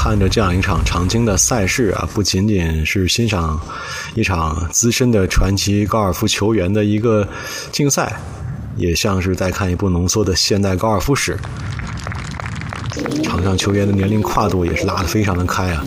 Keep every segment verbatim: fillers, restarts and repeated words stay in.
看着这样一场常青的赛事啊，不仅仅是欣赏一场资深的传奇高尔夫球员的一个竞赛，也像是在看一部浓缩的现代高尔夫史。场上球员的年龄跨度也是拉得非常的开啊。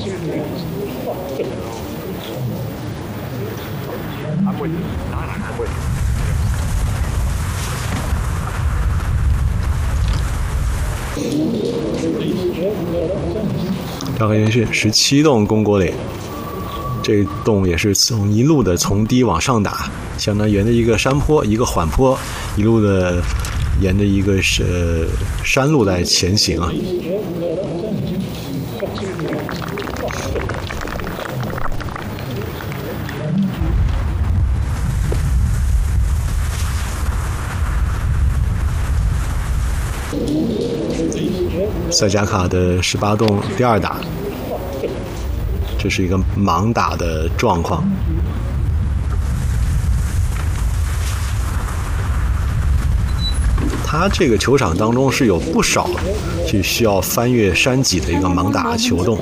扎克约翰逊十七洞攻国岭，这洞也是从一路的从低往上打，相当于沿着一个山坡一个缓坡，一路的沿着一个是山路在前行啊。塞加卡的十八洞第二打，这是一个盲打的状况。他这个球场当中是有不少去需要翻越山脊的一个盲打球洞。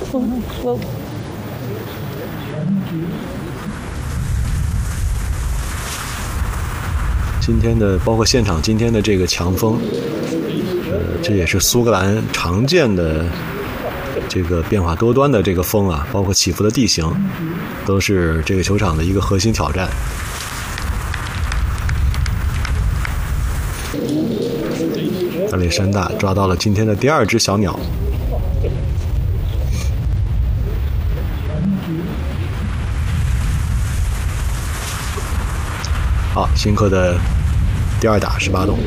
今天的包括现场今天的这个强风，呃，这也是苏格兰常见的这个变化多端的这个风啊，包括起伏的地形，都是这个球场的一个核心挑战。亚历山大抓到了今天的第二只小鸟。好，辛克的第二打十八洞。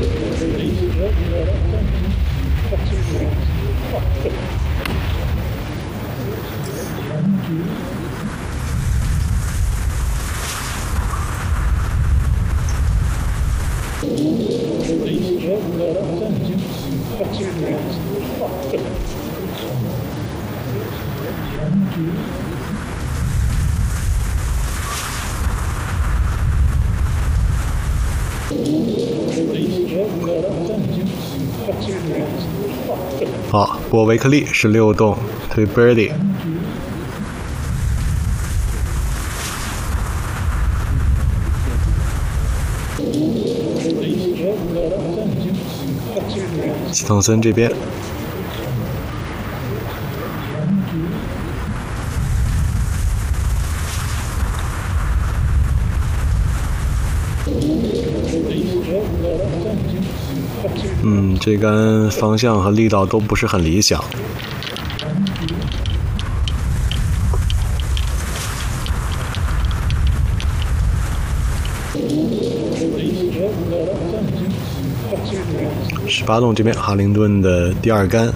好，博维克利十六洞推 birdie。斯滕森这边，嗯，这杆方向和力道都不是很理想。十八洞这边，哈灵顿的第二杆。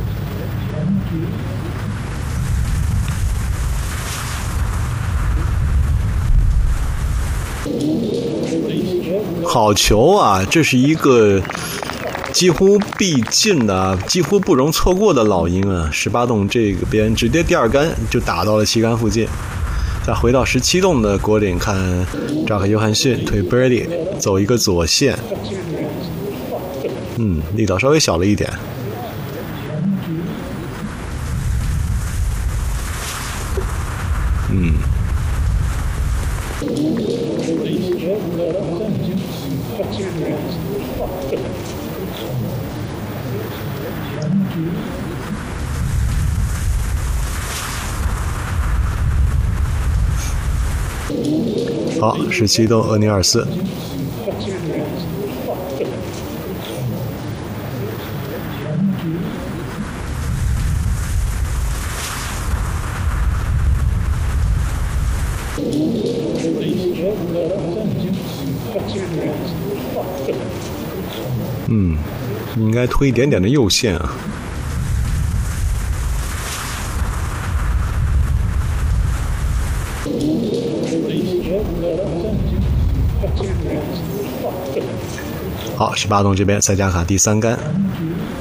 好球啊！这是一个几乎必进的、几乎不容错过的老鹰啊！十八洞这个边直接第二杆就打到了旗杆附近。再回到十七洞的国岭，看扎克约翰逊推 birdie 走一个左线。嗯，力道稍微小了一点。嗯。好，十七洞厄尼尔斯。嗯，应该推一点点的右线啊。好，十八洞这边塞加卡第三杆。